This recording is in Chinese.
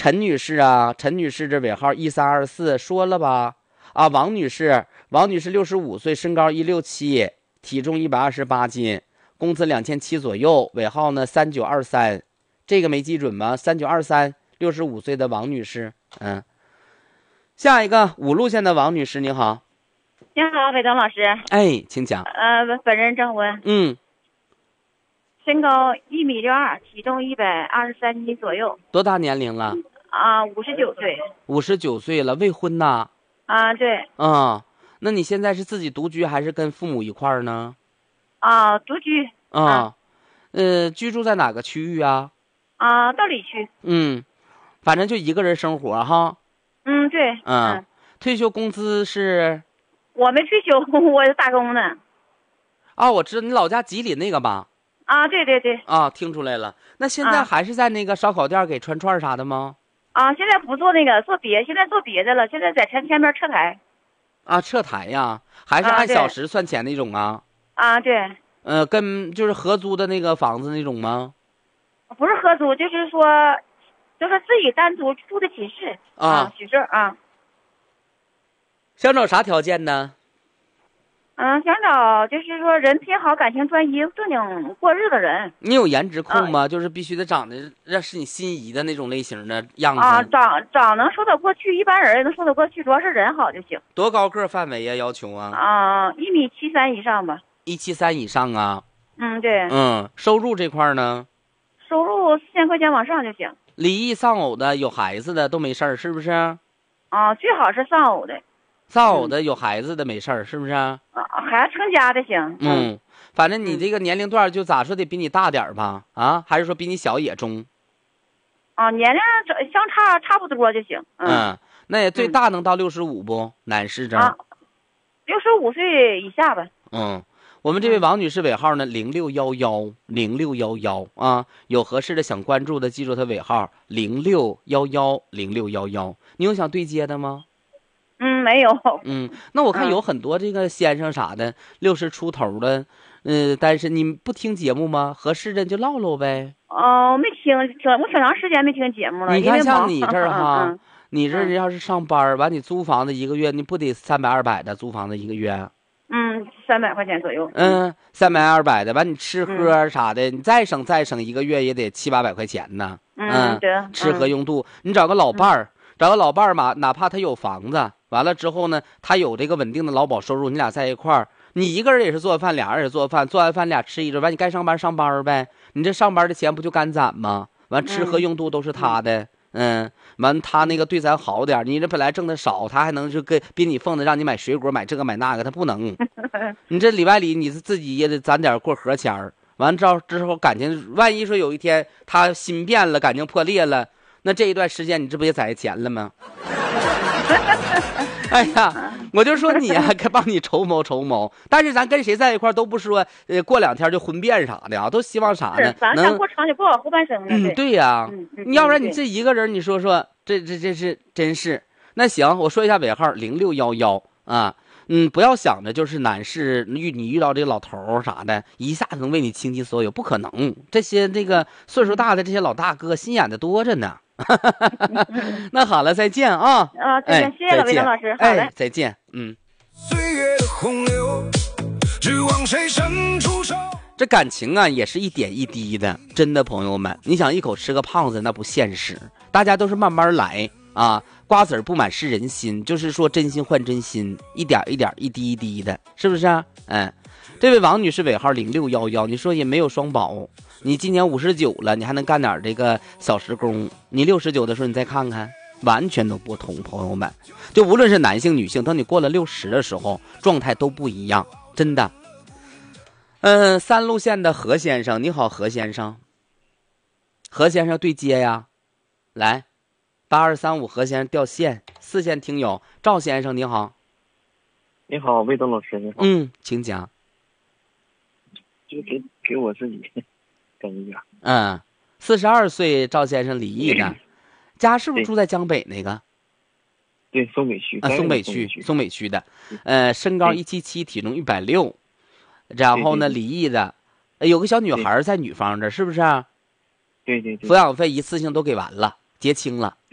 陈女士啊，陈女士这尾号1324说了吧？啊，王女士65岁，身高167，体重128斤，工资2700左右，尾号呢3923，这个没记准吗？3923，65岁的王女士。下一个5路线的王女士，你好。 你好，伟东老师。 哎，请讲。 本人郑文。身高1.62米，体重123斤左右。 多大年龄了 ？59岁。 59岁了，未婚呐？ 对。 那你现在是自己独居还是跟父母一块儿呢？ 独居。 居住在哪个区域啊？ 道里区。 反正就一个人生活哈。 对。 退休工资是？ 我没退休，我是打工的。 我知道你老家吉林那个吧？ 对对对。 听出来了。那现在还是在那个烧烤店给串串啥的吗？ 现在不做那个，现在做别的了。现在在前面撤台。 撤台呀？还是按小时算钱那种啊？ 对。 跟就是合租的那个房子那种吗？ 不是合租，就是说自己单独住的寝室寝室想找啥条件呢？ 想找就是说人品好、感情专一、正经过日子人。 你有颜值控吗？就是必须得长得是你心仪的那种类型的样子。 长能说得过去，一般人能说得过去，主要是人好就行。 多高个范围呀？要求啊 ？1.73米以上吧。 173以上啊？ 对。 收入这块呢？ 收入4000块钱往上就行。 离异丧偶的、有孩子的都没事儿，是不是？ 最好是丧偶的。 丧偶的有孩子的没事儿，是不是？ 孩子成家的行。 反正你这个年龄段就咋说得比你大点吧？还是说比你小也中？ 年龄相差不多就行。 那也最大能到65不？男士证。 65岁以下吧。 我们这位王女士尾号呢06110611啊，有合适的想关注的，记住她尾号06110611。你有想对接的吗？ 没有。 那我看有很多这个先生啥的，60出头的，单身，你不听节目吗？合适的就唠唠呗。 没听，我挺长时间没听节目了。 你看像你这儿你这要是上班完，你租房子1个月，你不得300、200的租房子1个月 ？300块钱左右。 300、200的，完你吃喝啥的，你再省1个月也得700、800块钱呢。 对。 吃喝用度，你找个老伴儿，嘛，哪怕他有房子，完了之后呢，他有这个稳定的劳保收入，你俩在一块儿，你一个人也是做饭，俩人也做饭，做完饭俩吃一顿，完你该上班上班呗，你这上班的钱不就干攒吗？完吃喝用度都是他的。完他那个对咱好点，你这本来挣的少，他还能就比你奉的让你买水果买这个买那个，他不能。你这里外里你自己也得攒点过河钱儿。完之后感情万一说有一天他心变了，感情破裂了，那这一段时间你这不也攒钱了吗？哎呀，我就说你该帮你筹谋筹谋。但是咱跟谁在一块都不说过2天就婚变啥的都希望啥呢？ 咱想过长久过好后半生呢。 对呀。要不然你这一个人，你说这是真是。那行，我说一下尾号0611不要想着就是男士你遇到这个老头啥的，一下子能为你倾其所有，不可能。这些这个岁数大的这些老大哥心眼的多着呢。那好了，再见啊！ 再见，谢谢了，魏东老师。好嘞， 再见。 岁月的洪流，只望谁伸出手。 这感情也是一点一滴的，真的朋友们，你想一口吃个胖子那不现实，大家都是慢慢来瓜子不满是人心，就是说真心换真心，一点一点一滴一滴的，是不是这位王女士尾号0611，你说也没有双保，你今年59了，你还能干点这个小时工，你69的时候你再看看，完全都不同。朋友们，就无论是男性女性，等你过了60的时候，状态都不一样，真的。3路线的何先生，你好，何先生。何先生对接呀，来，8235何先生掉线，4线听友赵先生，你好。 你好，魏东老师，你好。 请讲。 就给我自己跟一下。 42岁赵先生离异的，家是不是住在江北那个？ 对，松北区。 松北区的，身高177，体重160，然后呢，离异的，有个小女孩在女方这，是不是？ 对。 抚养费一次性都给完了，结清了。